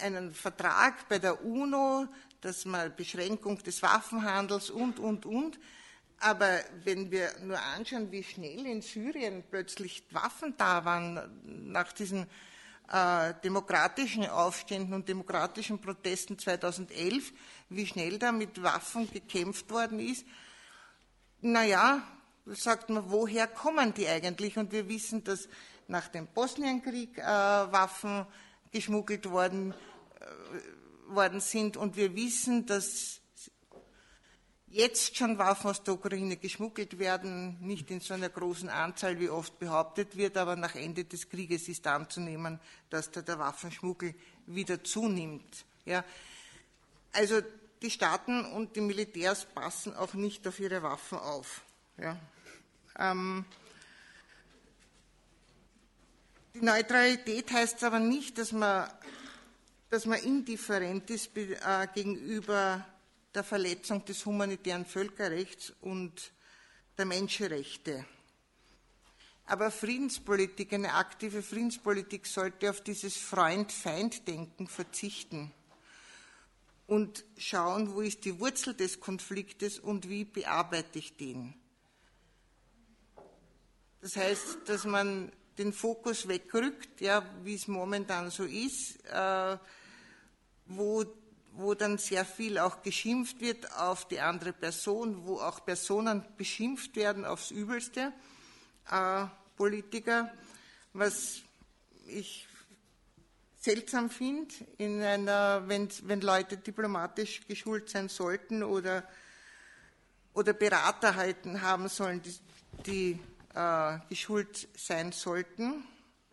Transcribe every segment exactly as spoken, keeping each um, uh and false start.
einen Vertrag bei der UNO, dass man Beschränkung des Waffenhandels und, und, und. Aber wenn wir nur anschauen, wie schnell in Syrien plötzlich Waffen da waren, nach diesen äh, demokratischen Aufständen und demokratischen Protesten zweitausendelf, wie schnell da mit Waffen gekämpft worden ist, naja, sagt man, woher kommen die eigentlich? Und wir wissen, dass nach dem Bosnienkrieg äh, Waffen geschmuggelt worden, äh, worden sind. Und wir wissen, dass jetzt schon Waffen aus der Ukraine geschmuggelt werden, nicht in so einer großen Anzahl, wie oft behauptet wird, aber nach Ende des Krieges ist anzunehmen, dass da der Waffenschmuggel wieder zunimmt. Ja. Also die Staaten und die Militärs passen auch nicht auf ihre Waffen auf. Ja. Ähm, die Neutralität heißt aber nicht, dass man, dass man indifferent ist äh, gegenüber der Verletzung des humanitären Völkerrechts und der Menschenrechte. Aber Friedenspolitik, eine aktive Friedenspolitik sollte auf dieses Freund-Feind-Denken verzichten und schauen, wo ist die Wurzel des Konfliktes und wie bearbeite ich den. Das heißt, dass man den Fokus wegrückt, ja, wie es momentan so ist, äh, wo wo dann sehr viel auch geschimpft wird auf die andere Person, wo auch Personen beschimpft werden aufs Übelste, äh, Politiker, was ich seltsam finde, in einer, wenn, wenn Leute diplomatisch geschult sein sollten oder, oder Berater halten haben sollen, die, die äh, geschult sein sollten.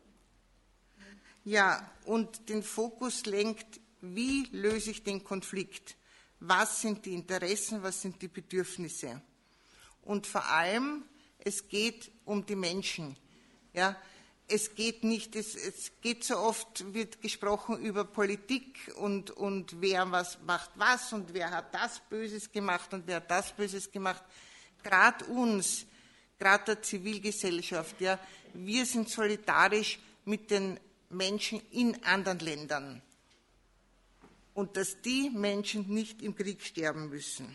Ja, und den Fokus lenkt, wie löse ich den Konflikt? Was sind die Interessen, was sind die Bedürfnisse? Und vor allem, es geht um die Menschen. Ja, es geht nicht, es, es geht so oft, wird gesprochen über Politik und, und wer was macht was und wer hat das Böses gemacht und wer hat das Böses gemacht. Gerade uns, gerade der Zivilgesellschaft, ja, wir sind solidarisch mit den Menschen in anderen Ländern. Und dass die Menschen nicht im Krieg sterben müssen.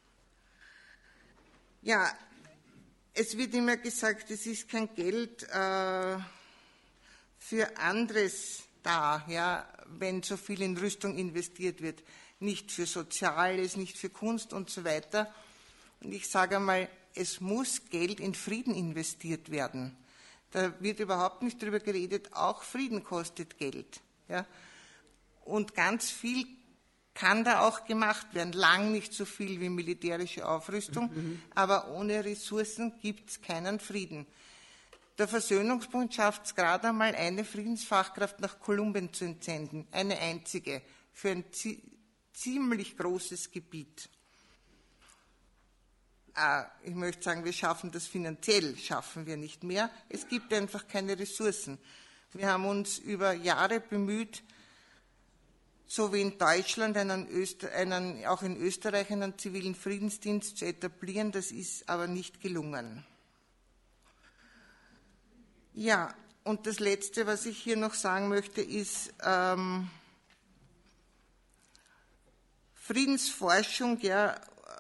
Ja, es wird immer gesagt, es ist kein Geld äh, für anderes da, ja, wenn so viel in Rüstung investiert wird. Nicht für Soziales, nicht für Kunst und so weiter. Und ich sage einmal, es muss Geld in Frieden investiert werden. Da wird überhaupt nicht drüber geredet, auch Frieden kostet Geld. Ja. Und ganz viel kann da auch gemacht werden. Lang nicht so viel wie militärische Aufrüstung, mhm. aber ohne Ressourcen gibt es keinen Frieden. Der Versöhnungsbund schafft es gerade einmal, eine Friedensfachkraft nach Kolumbien zu entsenden, eine einzige, für ein zi ziemlich großes Gebiet. Ah, ich möchte sagen, wir schaffen das finanziell, schaffen wir nicht mehr. Es gibt einfach keine Ressourcen. Wir haben uns über Jahre bemüht, so wie in Deutschland, einen Öster einen, auch in Österreich einen zivilen Friedensdienst zu etablieren. Das ist aber nicht gelungen. Ja, und das Letzte, was ich hier noch sagen möchte, ist ähm, Friedensforschung, ja,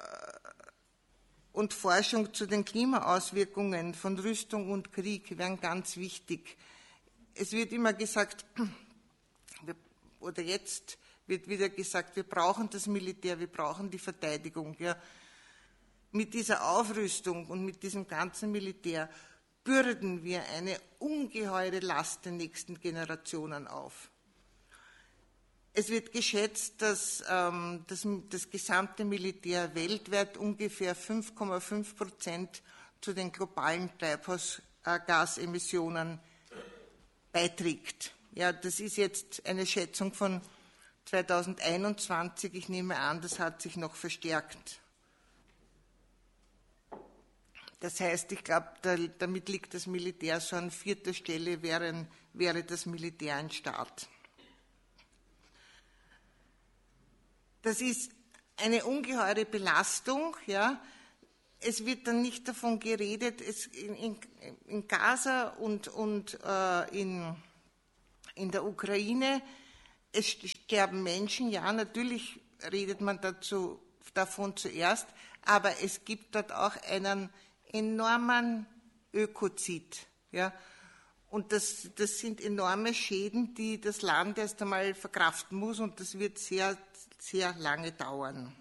und Forschung zu den Klimaauswirkungen von Rüstung und Krieg wären ganz wichtig. Es wird immer gesagt, oder jetzt wird wieder gesagt, wir brauchen das Militär, wir brauchen die Verteidigung. Ja. Mit dieser Aufrüstung und mit diesem ganzen Militär bürden wir eine ungeheure Last den nächsten Generationen auf. Es wird geschätzt, dass ähm, das, das gesamte Militär weltweit ungefähr fünf Komma fünf Prozent zu den globalen Treibhausgasemissionen beiträgt. Ja, das ist jetzt eine Schätzung von zweitausendeinundzwanzig. Ich nehme an, das hat sich noch verstärkt. Das heißt, ich glaube, da, damit liegt das Militär so an vierter Stelle, wäre, wäre das Militär ein Staat. Das ist eine ungeheure Belastung. Ja. Es wird dann nicht davon geredet, es in, in, in Gaza und, und äh, in, in der Ukraine, es sterben Menschen, ja, natürlich redet man dazu, davon zuerst, aber es gibt dort auch einen enormen Ökozid. Ja? Und das, das sind enorme Schäden, die das Land erst einmal verkraften muss, und das wird sehr, sehr lange dauern.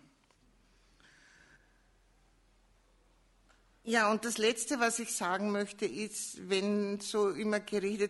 Ja, und das Letzte, was ich sagen möchte, ist, wenn so immer geredet